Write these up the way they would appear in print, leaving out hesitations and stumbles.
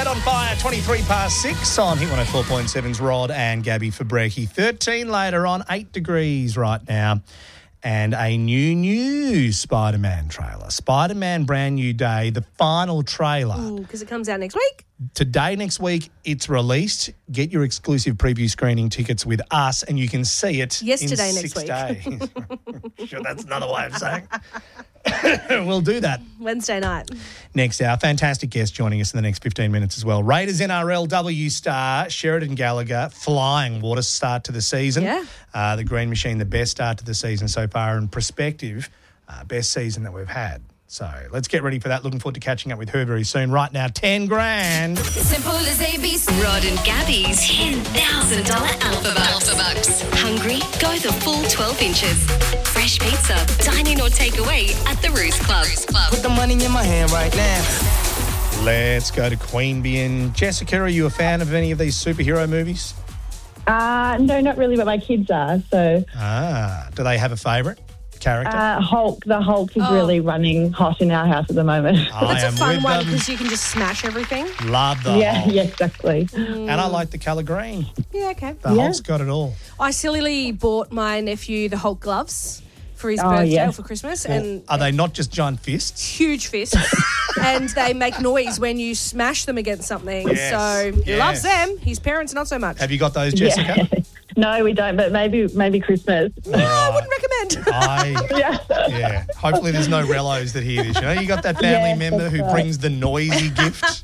on fire, 23 past 6 on Hit 104.7's Rod and Gabby Fabrecki. 13 later on, 8 degrees right now. And a new Spider-Man trailer. Spider-Man Brand New Day, the final trailer. Because it comes out next week. Today, next week, it's released. Get your exclusive preview screening tickets with us and you can see it Yesterday, in next 6 week. days. Sure, that's another way of saying we'll do that. Wednesday night. Next hour, fantastic guest joining us in the next 15 minutes as well. Raiders NRLW star Sheridan Gallagher, flying. What a start to the season. Yeah. The Green Machine, the best start to the season so far in perspective, best season that we've had. So let's get ready for that. Looking forward to catching up with her very soon. Right now, 10 grand. Simple as ABC. Rod and Gabby's $10,000 Alpha Bucks. Hungry? Go the full 12 inches. Fresh pizza, dine-in or takeaway at the Roost Club. Put the money in my hand right now. Let's go to Queanbeyan. Jessica, are you a fan of any of these superhero movies? No, not really, but my kids are. So, Do they have a favourite character? Hulk. The Hulk is really running hot in our house at the moment. That's a fun one because you can just smash everything. Love the Hulk. Yeah, exactly. And I like the colour green. Yeah, okay. The Hulk's got it all. I sillily bought my nephew the Hulk gloves for his birthday or for Christmas. And are they not just giant fists? Huge fists. And they make noise when you smash them against something. Yes, So he loves yes. them. His parents, not so much. Have you got those, Jessica? Yeah. No, we don't, but maybe Christmas. I wouldn't recommend. Yeah. Hopefully there's no relos that hear this. You know, you got that family member who brings the noisy gift.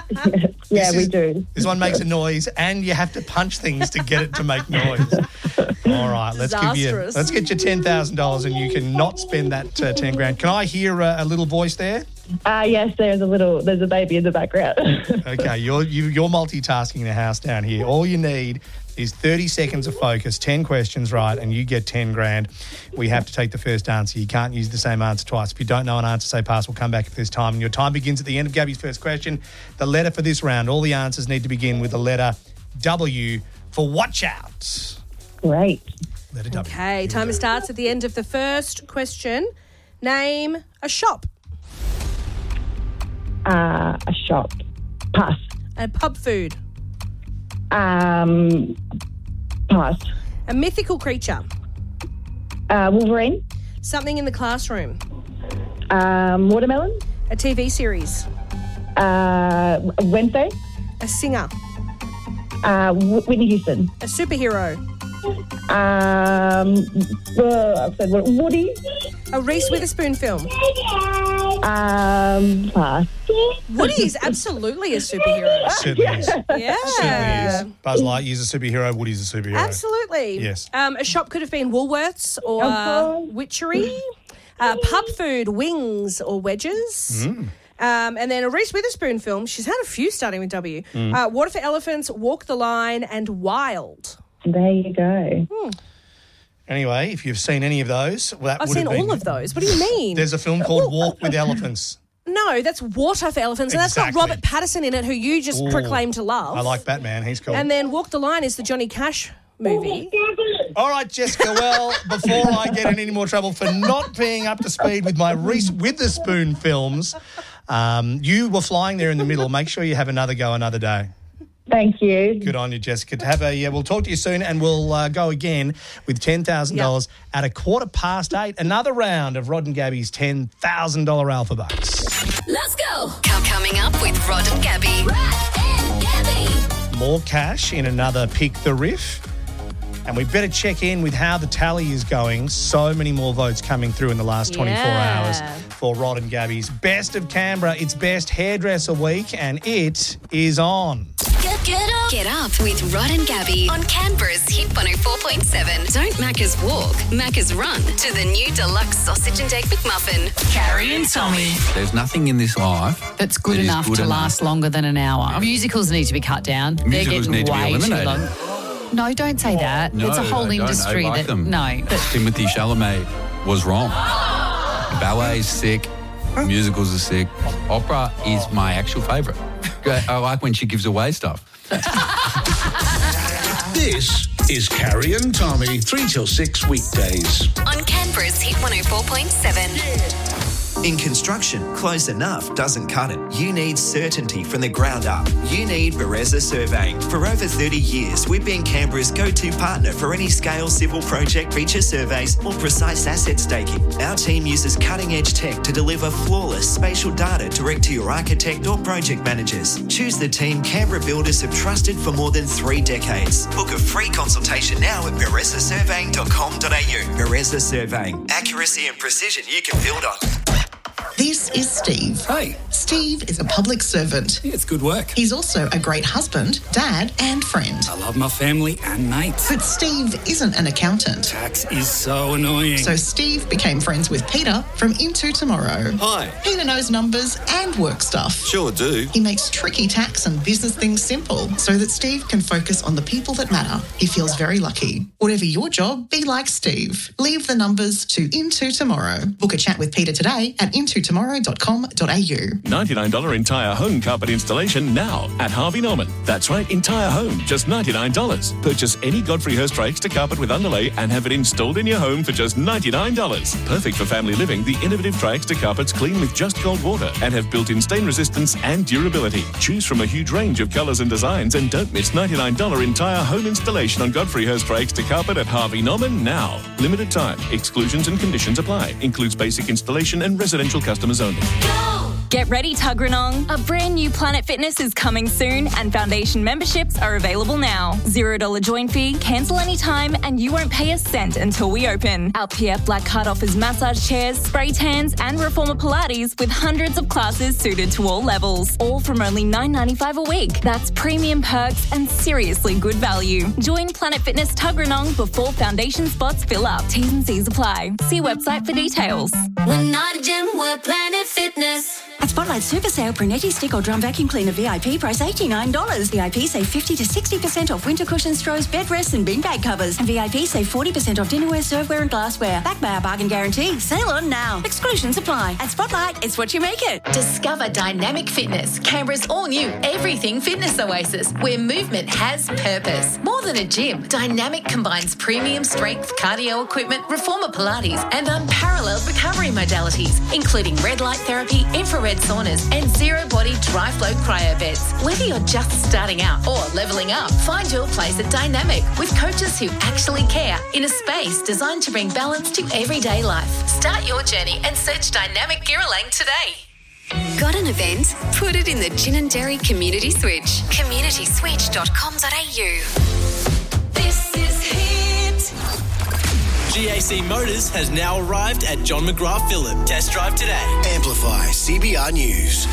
We do. This one makes a noise and you have to punch things to get it to make noise. All right, let's get you $10,000 and you can not spend that 10 grand. Can I hear a little voice there? Yes, there's a baby in the background. Okay, you're multitasking the house down here. All you need is 30 seconds of focus, 10 questions right, and you get 10 grand. We have to take the first answer. You can't use the same answer twice. If you don't know an answer, say pass. We'll come back if there's time. And your time begins at the end of Gabby's first question. The letter for this round, all the answers need to begin with the letter W for watch out. Great. Letter W. Okay, timer starts at the end of the first question. Name a shop. A shop. Pass. A pub food. Pass. A mythical creature. Wolverine. Something in the classroom. Watermelon. A TV series. Wednesday. A singer. Whitney Houston. A superhero. I've said Woody. A Reese Witherspoon film. Pass. Woody is absolutely a superhero. Certainly is. Yeah. Certainly is. Buzz Lightyear's a superhero, Woody's a superhero. Absolutely. Yes. A shop could have been Woolworths or Witchery. Pub food, wings or wedges. And then a Reese Witherspoon film. She's had a few starting with W. Water for Elephants, Walk the Line and Wild. There you go. Anyway, if you've seen any of those, that I've would seen have been... all of those. What do you mean? There's a film called Walk with Elephants. No, that's Water for Elephants. And that's got Exactly. Robert Pattinson in it, who you just proclaimed to love. I like Batman. He's cool. And then Walk the Line is the Johnny Cash movie. All right, Jessica, well, before I get in any more trouble for not being up to speed with my Reese Witherspoon films, you were flying there in the middle. Make sure you have another go another day. Thank you. Good on you, Jessica. We'll talk to you soon and we'll go again with $10,000 at 8:15. Another round of Rod and Gabby's $10,000 Alpha Bucks. Let's go. Coming up with Rod and Gabby. Rod and Gabby. More cash in another Pick the Riff. And we better check in with how the tally is going. So many more votes coming through in the last 24 hours for Rod and Gabby's Best of Canberra. It's Best Hairdresser Week and it is on. Get up with Rod and Gabby on Canberra's Hit 104.7. Don't Macca's walk, Macca's run to the new deluxe sausage and egg McMuffin. Carrie and Tommy. There's nothing in this life That's good that is enough good to enough. last longer than an hour. Musicals need to be cut down. Musicals They're getting need to be way too eliminated. long. No, don't say that. No, It's a whole I don't. industry I like that them. no. Timothy Chalamet was wrong. Ballet's sick. Musicals are sick. Opera is my actual favourite. I like when she gives away stuff. This is Carrie and Tommy, 3 till 6 weekdays. On Canberra's Hit 104.7. In construction, close enough doesn't cut it. You need certainty from the ground up. You need Bereza Surveying. For over 30 years, we've been Canberra's go-to partner for any scale civil project, feature surveys or precise asset staking. Our team uses cutting-edge tech to deliver flawless spatial data direct to your architect or project managers. Choose the team Canberra builders have trusted for more than 3 decades. Book a free consultation now at berezasurveying.com.au. Bereza Surveying. Accuracy and precision you can build on. This is Steve. Hey. Steve is a public servant. Yeah, it's good work. He's also a great husband, dad and friend. I love my family and mates. But Steve isn't an accountant. Tax is so annoying. So Steve became friends with Peter from Into Tomorrow. Hi. Peter knows numbers and work stuff. Sure do. He makes tricky tax and business things simple so that Steve can focus on the people that matter. He feels very lucky. Whatever your job, be like Steve. Leave the numbers to Into Tomorrow. Book a chat with Peter today at intotomorrow.com.au. $99 entire home carpet installation now at Harvey Norman. That's right, entire home, just $99. Purchase any Godfrey Hirst Extra carpet with underlay and have it installed in your home for just $99. Perfect for family living, the innovative Tri-Extra carpets clean with just cold water and have built-in stain resistance and durability. Choose from a huge range of colours and designs and don't miss $99 entire home installation on Godfrey Hirst Extra carpet at Harvey Norman now. Limited time. Exclusions and conditions apply. Includes basic installation and residential customers only. Get ready, Tuggeranong. A brand new Planet Fitness is coming soon and foundation memberships are available now. $0 join fee, cancel anytime and you won't pay a cent until we open. Our PF Black Card offers massage chairs, spray tans and reformer Pilates with hundreds of classes suited to all levels. All from only $9.95 a week. That's premium perks and seriously good value. Join Planet Fitness Tuggeranong before foundation spots fill up. T's and C's apply. See website for details. We're not a gym, we're Planet Fitness. At Spotlight Super Sale, Brunetti stick or drum vacuum cleaner VIP price $89. VIP save 50 to 60% off winter cushions, throws, bed rests and beanbag covers. And VIP save 40% off dinnerware, serveware and glassware. Backed by our bargain guarantee. Sale on now. Exclusions apply. At Spotlight, it's what you make it. Discover Dynamic Fitness, Canberra's all-new everything fitness oasis, where movement has purpose. More than a gym, Dynamic combines premium strength cardio equipment, reformer Pilates and unparalleled recovery modalities, including red light therapy, infrared saunas and zero-body dry flow cryo beds. Whether you're just starting out or levelling up, find your place at Dynamic with coaches who actually care in a space designed to bring balance to everyday life. Start your journey and search Dynamic Girralang today. Got an event? Put it in the Gin and Dairy Community Switch. communityswitch.com.au. This is Hit. GAC Motors has now arrived at John McGrath Phillip. Test drive today. Amplify CBR News.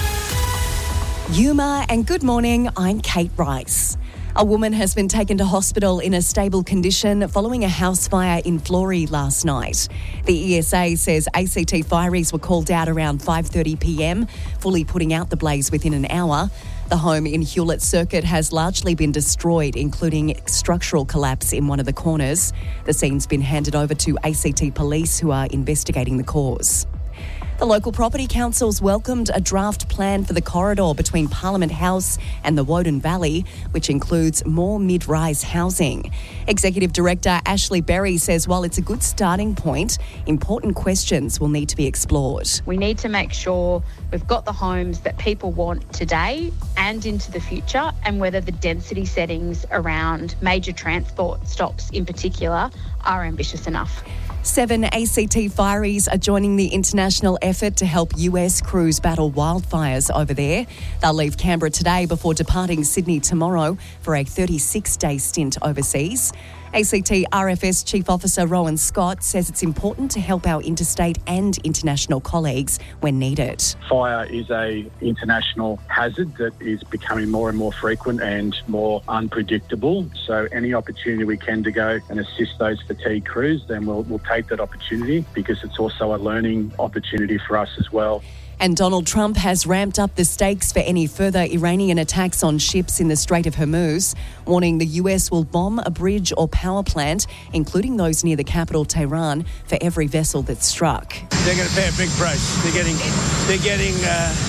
Yuma and good morning, I'm Kate Rice. A woman has been taken to hospital in a stable condition following a house fire in Flory last night. The ESA says ACT fireys were called out around 5:30pm, fully putting out the blaze within an hour. The home in Hewlett Circuit has largely been destroyed, including structural collapse in one of the corners. The scene's been handed over to ACT police who are investigating the cause. The local property councils welcomed a draft plan for the corridor between Parliament House and the Woden Valley, which includes more mid-rise housing. Executive Director Ashley Berry says while it's a good starting point, important questions will need to be explored. We need to make sure we've got the homes that people want today and into the future, and whether the density settings around major transport stops in particular are ambitious enough. 7 ACT fireys are joining the international effort to help US crews battle wildfires over there. They'll leave Canberra today before departing Sydney tomorrow for a 36-day stint overseas. ACT RFS Chief Officer Rowan Scott says it's important to help our interstate and international colleagues when needed. Fire is an international hazard that is becoming more and more frequent and more unpredictable. So any opportunity we can to go and assist those fatigue crews, then we'll take that opportunity, because it's also a learning opportunity for us as well. And Donald Trump has ramped up the stakes for any further Iranian attacks on ships in the Strait of Hormuz, warning the US will bomb a bridge or power plant, including those near the capital Tehran, for every vessel that's struck. They're going to pay a big price. They're getting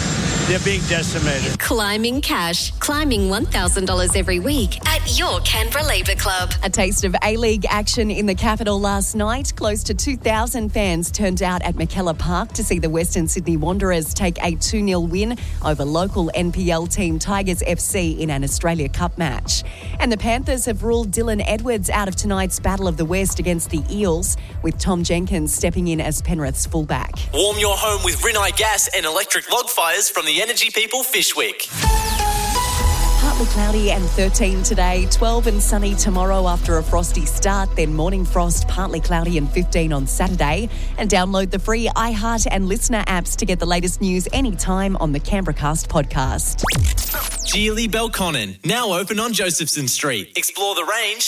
They're being decimated. Climbing cash. Climbing $1,000 every week at your Canberra Labour Club. A taste of A-League action in the capital last night. Close to 2,000 fans turned out at McKellar Park to see the Western Sydney Wanderers take a 2-0 win over local NPL team Tigers FC in an Australia Cup match. And the Panthers have ruled Dylan Edwards out of tonight's Battle of the West against the Eels, with Tom Jenkins stepping in as Penrith's fullback. Warm your home with Rinnai gas and electric log fires from the Energy People Fish Week. Partly cloudy and 13 today, 12 and sunny tomorrow after a frosty start, then morning frost, partly cloudy and 15 on Saturday. And download the free iHeart and Listener apps to get the latest news anytime on the Canberracast podcast. Geely Belconnen, now open on Josephson Street. Explore the range